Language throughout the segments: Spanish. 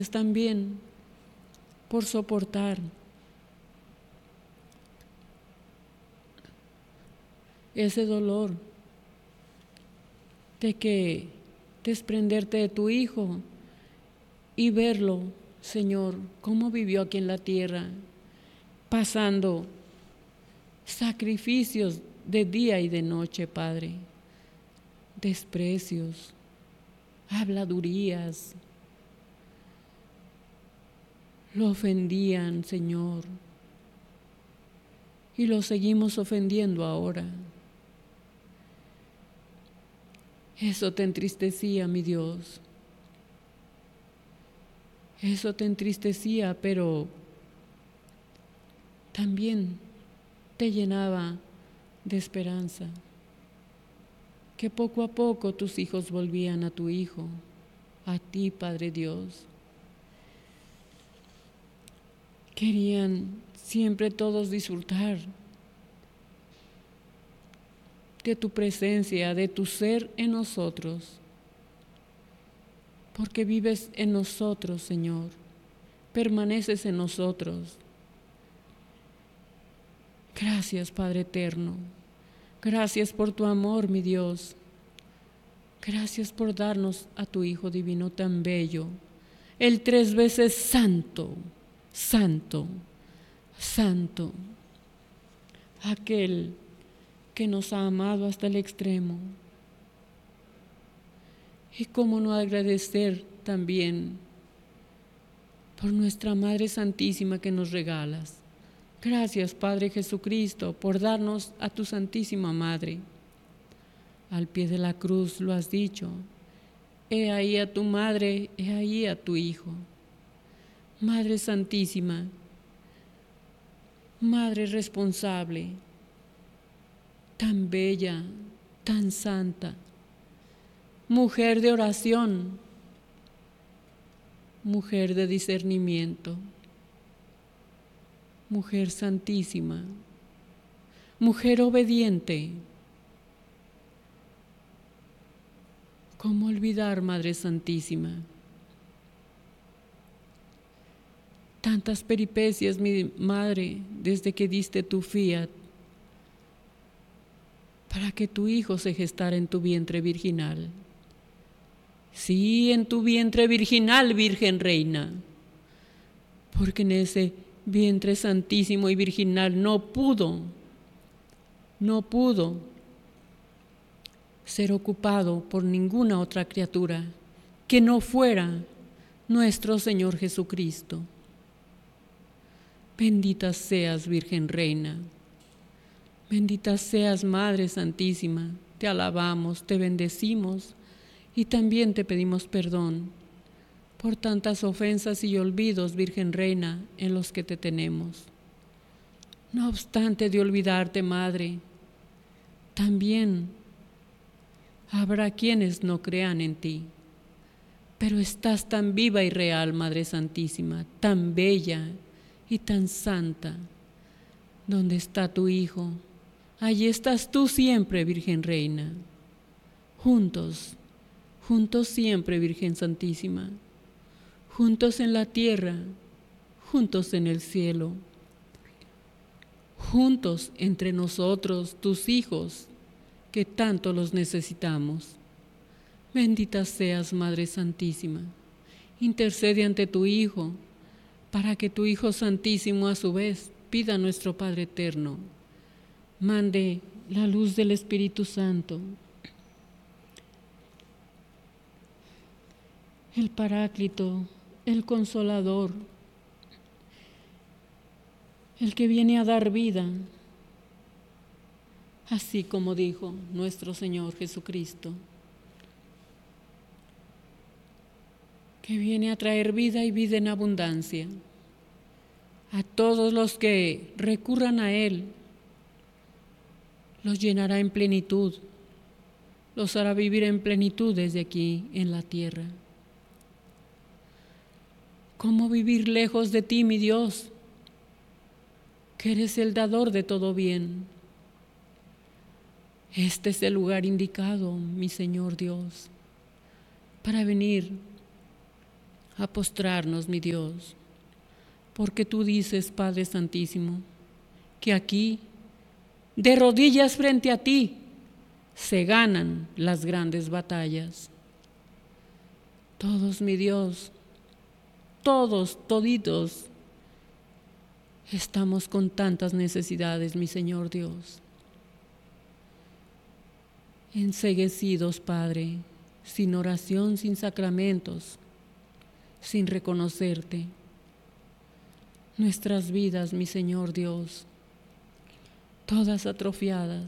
también por soportar ese dolor de que desprenderte de tu hijo y verlo, Señor, cómo vivió aquí en la tierra, pasando sacrificios de día y de noche, Padre, desprecios, habladurías, lo ofendían, Señor, y lo seguimos ofendiendo ahora. Eso te entristecía, mi Dios. Eso te entristecía, pero también te llenaba de esperanza, que poco a poco tus hijos volvían a tu Hijo, a ti, Padre Dios. Querían siempre todos disfrutar de tu presencia, de tu ser en nosotros, porque vives en nosotros, Señor, permaneces en nosotros. Gracias, Padre eterno. Gracias por tu amor, mi Dios. Gracias por darnos a tu Hijo divino tan bello, el 3 veces santo, santo, santo, aquel que nos ha amado hasta el extremo. Y cómo no agradecer también por nuestra Madre Santísima que nos regalas. Gracias, Padre Jesucristo, por darnos a tu Santísima Madre. Al pie de la cruz lo has dicho. He ahí a tu madre, he ahí a tu hijo. Madre Santísima, Madre responsable, tan bella, tan santa, mujer de oración, mujer de discernimiento, mujer santísima, mujer obediente. ¿Cómo olvidar, Madre Santísima? Tantas peripecias, mi Madre, desde que diste tu fiat para que tu Hijo se gestara en tu vientre virginal. Sí, en tu vientre virginal, Virgen Reina, porque en ese vientre santísimo y virginal no pudo ser ocupado por ninguna otra criatura que no fuera nuestro Señor Jesucristo. Bendita seas, Virgen Reina, bendita seas, Madre Santísima, te alabamos, te bendecimos y también te pedimos perdón por tantas ofensas y olvidos, Virgen Reina, en los que te tenemos. No obstante de olvidarte, Madre, también habrá quienes no crean en ti, pero estás tan viva y real, Madre Santísima, tan bella y tan santa. ¿Dónde está tu Hijo? Allí estás tú siempre, Virgen Reina. Juntos, juntos siempre, Virgen Santísima. Juntos en la tierra, juntos en el cielo. Juntos entre nosotros, tus hijos, que tanto los necesitamos. Bendita seas, Madre Santísima. Intercede ante tu Hijo, para que tu Hijo Santísimo a su vez pida a nuestro Padre Eterno, mande la luz del Espíritu Santo, el Paráclito, el Consolador, el que viene a dar vida, así como dijo nuestro Señor Jesucristo, que viene a traer vida y vida en abundancia. A todos los que recurran a Él, los llenará en plenitud, los hará vivir en plenitud desde aquí en la tierra. ¿Cómo vivir lejos de ti, mi Dios, que eres el dador de todo bien? Este es el lugar indicado, mi Señor Dios, para venir a postrarnos, mi Dios, porque tú dices, Padre Santísimo, que aquí, de rodillas frente a ti, se ganan las grandes batallas. Todos, mi Dios, todos, toditos, estamos con tantas necesidades, mi Señor Dios. Enceguecidos, Padre, sin oración, sin sacramentos, sin reconocerte. Nuestras vidas, mi Señor Dios, todas atrofiadas,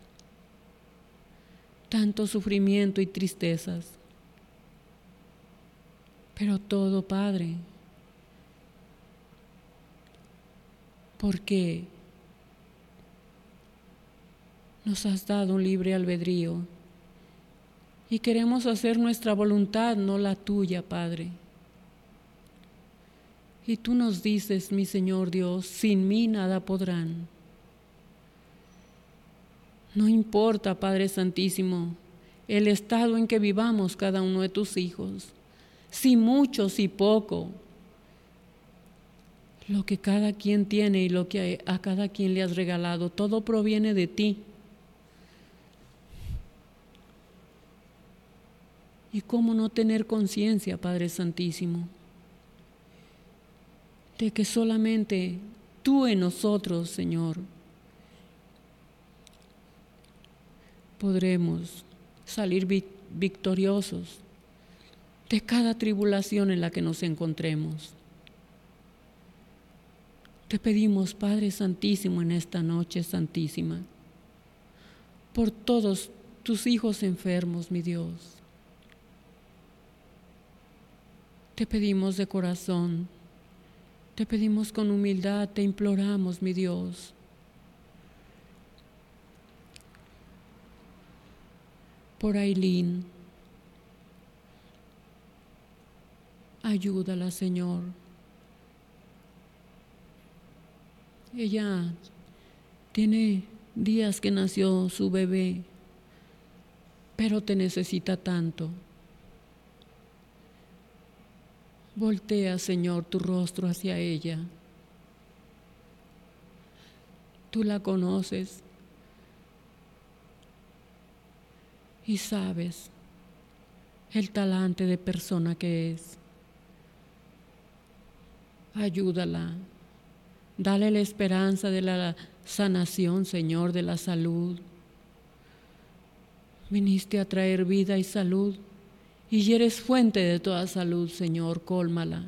tanto sufrimiento y tristezas. Pero todo, Padre, porque nos has dado un libre albedrío y queremos hacer nuestra voluntad, no la tuya, Padre. Y tú nos dices, mi Señor Dios, sin mí nada podrán. No importa, Padre Santísimo, el estado en que vivamos cada uno de tus hijos, si mucho, si poco, lo que cada quien tiene y lo que a cada quien le has regalado, todo proviene de ti. ¿Y cómo no tener conciencia, Padre Santísimo, de que solamente tú en nosotros, Señor, podremos salir victoriosos de cada tribulación en la que nos encontremos? Te pedimos, Padre Santísimo, en esta noche santísima, por todos tus hijos enfermos, mi Dios. Te pedimos de corazón, te pedimos con humildad, te imploramos, mi Dios. Por Ailín, ayúdala, Señor. Ella tiene días que nació su bebé, pero te necesita tanto. Voltea, Señor, tu rostro hacia ella. Tú la conoces y sabes el talante de persona que es. Ayúdala. Dale la esperanza de la sanación, Señor, de la salud. Viniste a traer vida y salud, y eres fuente de toda salud, Señor, cólmala.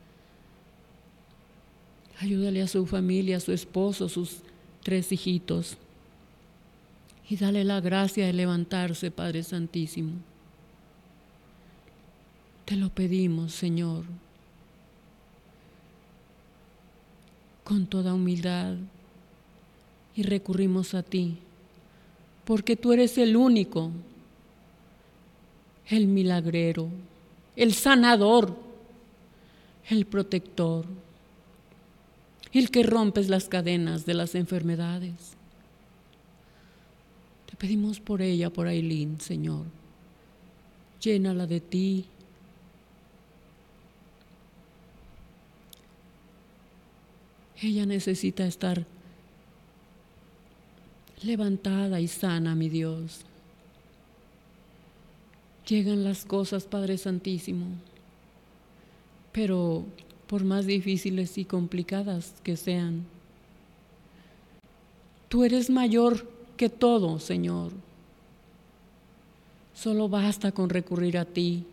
Ayúdale a su familia, a su esposo, sus 3 hijitos, y dale la gracia de levantarse, Padre Santísimo. Te lo pedimos, Señor, con toda humildad, y recurrimos a ti, porque tú eres el único, el milagrero, el sanador, el protector, el que rompes las cadenas de las enfermedades. Te pedimos por ella, por Ailín, Señor. Llénala de ti. Ella necesita estar levantada y sana, mi Dios. Llegan las cosas, Padre Santísimo, pero por más difíciles y complicadas que sean, tú eres mayor que todo, Señor. Solo basta con recurrir a ti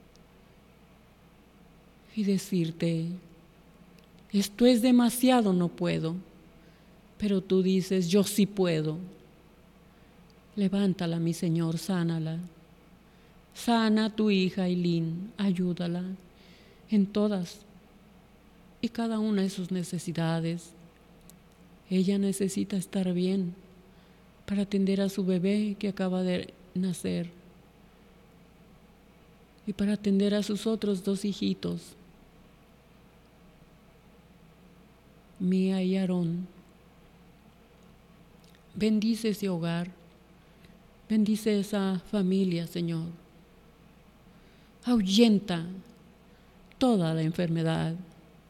y decirte, esto es demasiado, no puedo, pero tú dices, yo sí puedo. Levántala, mi Señor, sánala. Sana a tu hija Ailín, ayúdala en todas y cada una de sus necesidades. Ella necesita estar bien para atender a su bebé que acaba de nacer y para atender a sus otros 2 hijitos, Mía y Aarón. Bendice ese hogar, bendice esa familia, Señor. Ahuyenta toda la enfermedad.